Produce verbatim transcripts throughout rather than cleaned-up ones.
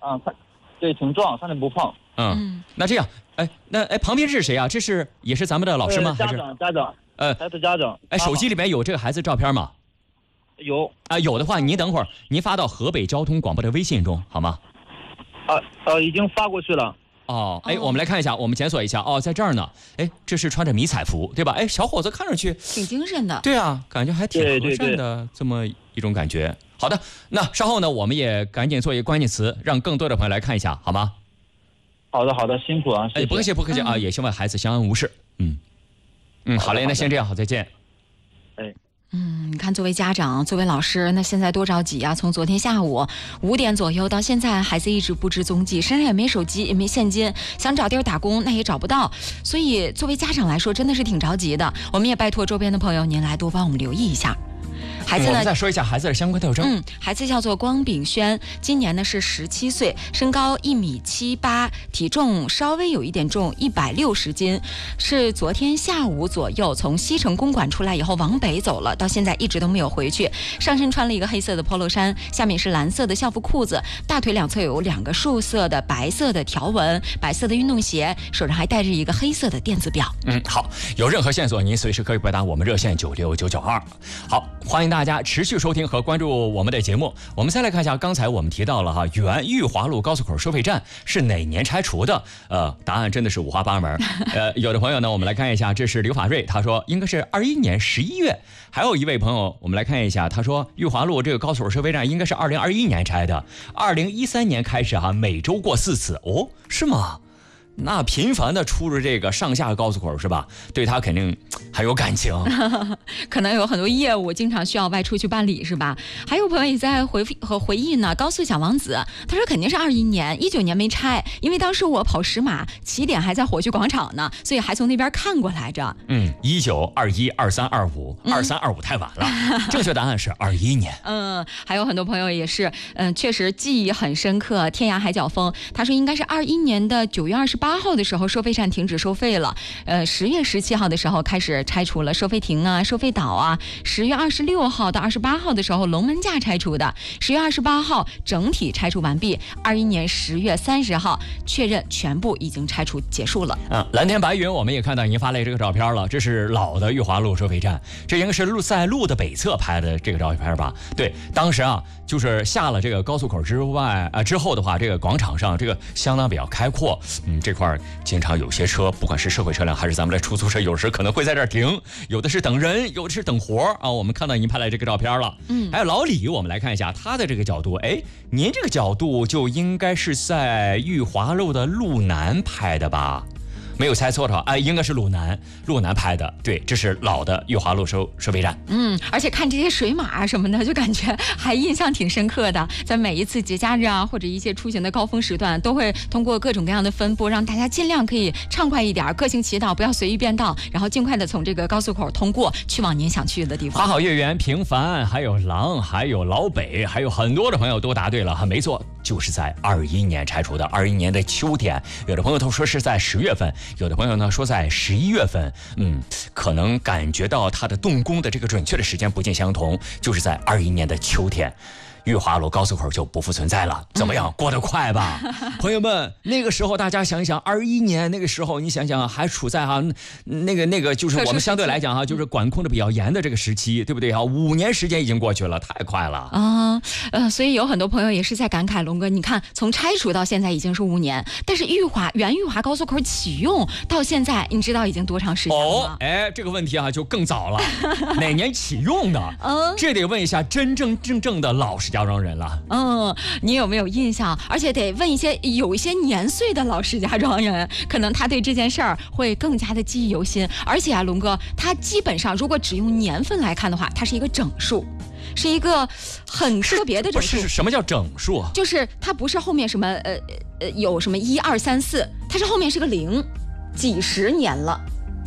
啊，看，对，挺壮，看着不胖。 嗯，那这样，哎，那哎，旁边是谁啊？这是也是咱们的老师吗？ 呃、家长，家长， 呃， 孩子家长。 哎，手机里面有这个孩子照片吗？ 有啊，有的话，您等会儿您发到河北交通广播的微信中好吗？ 啊呃，已经发过去了。 哦，哎，我们来看一下，我们检索一下。哦，在这儿呢。哎，这是穿着迷彩服，对吧？哎，小伙子看上去挺精神的。 对啊，感觉还挺和善的， 对对对这么一种感觉。好的，那稍后呢，我们也赶紧做一个关键词，让更多的朋友来看一下，好吗？ 好的，好的，辛苦啊，谢谢。 哎，不客气，不客气啊，也希望孩子相安无事。嗯嗯，好嘞，那先这样，好，再见。 哎。 嗯，你看，作为家长，作为老师，那现在多着急啊！从昨天下午五点左右到现在，孩子一直不知踪迹，身上也没手机，也没现金，想找地儿打工那也找不到，所以作为家长来说，真的是挺着急的。我们也拜托周边的朋友，您来多帮我们留意一下。孩子呢？ 我们再说一下孩子的相关特征。 嗯，孩子叫做光炳轩，今年呢是十七岁，身高一米七八，体重稍微有一点重，一百六十斤，是昨天下午左右从西城公馆出来以后往北走了，到现在一直都没有回去。上身穿了一个黑色的 polo 衫，下面是蓝色的校服裤子，大腿两侧有两个素色的白色的条纹，白色的运动鞋，手上还戴着一个黑色的电子表。 嗯，好，有任何线索您随时可以拨打我们热线九六九九二。好，欢迎大家持续收听和关注我们的节目。我们再来看一下，刚才我们提到了哈，原裕华路高速口收费站是哪年拆除的？呃，答案真的是五花八门。呃，有的朋友呢，我们来看一下，这是刘法瑞，他说应该是二一年十一月。还有一位朋友，我们来看一下，他说裕华路这个高速口收费站应该是二零二一年拆的，二零一三年开始哈，每周过四次。哦，是吗？那频繁的出入这个上下高速口是吧？对他肯定很有感情， 可能有很多业务经常需要外出去办理是吧？还有朋友也在回和回忆呢。高速小王子他说肯定是二一年，一九年没拆，因为当时我跑石马，起点还在火炬广场呢，所以还从那边看过来着。 嗯，一九、二一、二三、二五、二三、二五太晚了，正确答案是二一年。 嗯，还有很多朋友也是，嗯，确实记忆很深刻。天涯海角风他说应该是二一年的九月二十八。八号的时候收费站停止收费了，呃，十月十七号的时候开始拆除了收费亭啊、收费岛啊。十月二十六号到二十八号的时候龙门架拆除的，十月二十八号整体拆除完毕。二一年十月三十号确认全部已经拆除结束了。 嗯，蓝天白云，我们也看到您发来这个照片了，这是老的裕华路收费站，这应该是路在路的北侧拍的这个照片吧？对，当时啊，就是下了这个高速口之外啊、呃、之后的话，这个广场上这个相当比较开阔，嗯，这块经常有些车，不管是社会车辆还是咱们的出租车，有时可能会在这儿停，有的是等人，有的是等活啊。我们看到您拍来这个照片了，嗯，还有老李，我们来看一下他的这个角度，哎，您这个角度就应该是在裕华路的路南拍的吧？没有猜错的话，哎，应该是路南，路南拍的，对，这是老的裕华路收收费站。 嗯，而且看这些水马啊什么的，就感觉还印象挺深刻的。在每一次节假日啊，或者一些出行的高峰时段，都会通过各种各样的分布，让大家尽量可以畅快一点，个性骑道，不要随意变道，然后尽快的从这个高速口通过，去往您想去的地方。 花好月圆、平凡，还有狼，还有老北，还有很多的朋友都答对了，没错，就是在二一年拆除的，二一年的秋天。有的朋友都说是在十月份。有的朋友呢说在十一月份，嗯，可能感觉到它的动工的这个准确的时间不尽相同，就是在二一年的秋天。裕华路高速口就不复存在了，怎么样？过得快吧，朋友们？那个时候大家想想，二一年那个时候，你想想还处在哈那个那个就是我们相对来讲哈，就是管控的比较严的这个时期，对不对哈？五年时间已经过去了，太快了啊！呃，所以有很多朋友也是在感慨，龙哥，你看从拆除到现在已经是五年，但是裕华原裕华高速口启用到现在，你知道已经多长时间了吗？ 哦，哎，这个问题啊就更早了，哪年启用的？嗯，这得问一下真正正正的老实。家庄人了， 嗯，你有没有印象？而且得问一些有一些年岁的老石家庄人，可能他对这件事儿会更加的记忆犹新。而且啊，龙哥，他基本上如果只用年份来看的话，它是一个整数，是一个很特别的整数。 不是什么叫整数？ 就是它不是后面什么呃呃有什么一二三四，它是后面是个零，几十年了。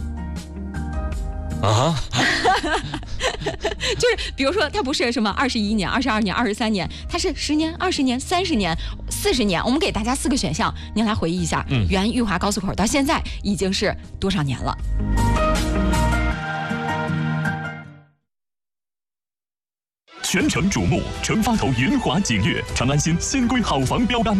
啊， 就是比如说，它不是什么二十一年、二十二年、二十三年，它是十年、二十年、三十年、四十年。我们给大家四个选项，您来回忆一下，嗯，原裕华高速口到现在已经是多少年了？ 全城瞩目，成发头云华景悦，长安新新规好房标杆。